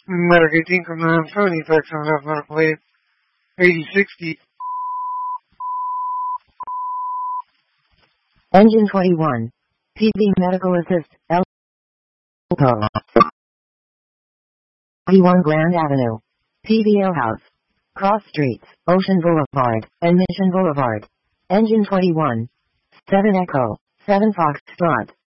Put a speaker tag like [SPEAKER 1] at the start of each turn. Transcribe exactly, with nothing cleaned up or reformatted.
[SPEAKER 1] Medic eighteen from nine seventy, Fax on half medical aid, eighty sixty.
[SPEAKER 2] Engine twenty-one. P V Medical Assist, L. twenty-one Grand Avenue. P V L House. Cross Streets, Ocean Boulevard, and Mission Boulevard. Engine twenty-one. seven Echo, seven Foxtrot.